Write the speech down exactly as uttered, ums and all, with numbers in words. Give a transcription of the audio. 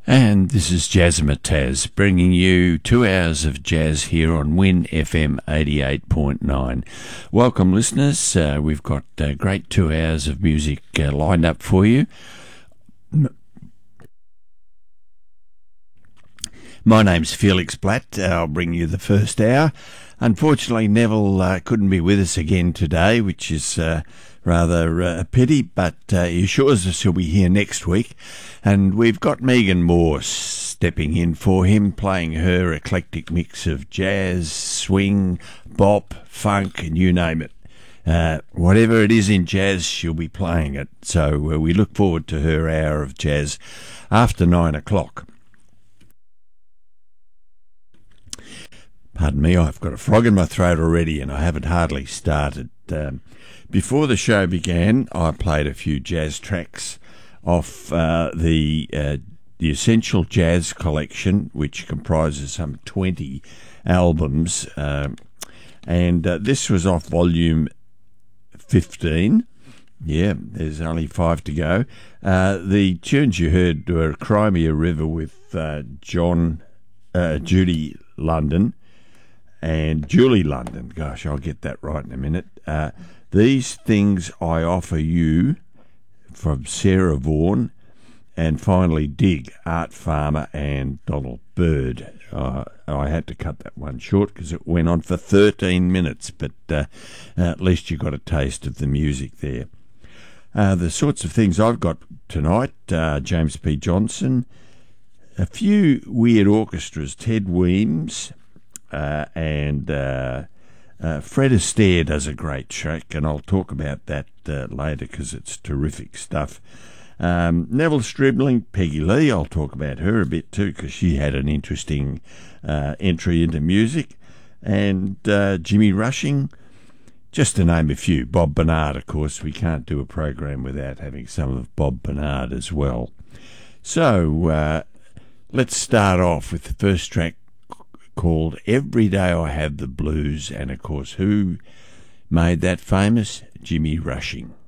And this is Jazzmatazz, bringing you two hours of jazz here on Win F M eighty-eight point nine. Welcome, listeners. Uh, we've got uh, great two hours of music uh, lined up for you. My name's Felix Blatt. I'll bring you the first hour. Unfortunately, Neville uh, couldn't be with us again today, which is uh, rather uh, a pity, but uh, he assures us he'll be here next week. And we've got Megan Moore stepping in for him, playing her eclectic mix of jazz, swing, bop, funk, and you name it. Uh, whatever it is in jazz, she'll be playing it. So uh, we look forward to her hour of jazz after nine o'clock. Pardon me, I've got a frog in my throat already and I haven't hardly started. Um, before the show began, I played a few jazz tracks off uh, the uh, the Essential Jazz Collection, which comprises some twenty albums. Um, and uh, this was off volume fifteen. Yeah, there's only five to go. Uh, the tunes you heard were Crimea River with uh, John, uh, Judy London, and Julie London. Gosh, I'll get that right in a minute. Uh, These Things I Offer You from Sarah Vaughan, and finally Dig, Art Farmer and Donald Byrd. Uh, I had to cut that one short because it went on for thirteen minutes, but uh, at least you got a taste of the music there. Uh, the sorts of things I've got tonight, uh, James P. Johnson, a few weird orchestras, Ted Weems, Uh, and uh, uh, Fred Astaire does a great track, and I'll talk about that uh, later because it's terrific stuff. Um, Neville Stribling, Peggy Lee, I'll talk about her a bit too because she had an interesting uh, entry into music. And uh, Jimmy Rushing, just to name a few. Bob Bernard, of course, we can't do a program without having some of Bob Bernard as well. So uh, let's start off with the first track, called Every Day I Have the Blues, and of course who made that famous? Jimmy Rushing.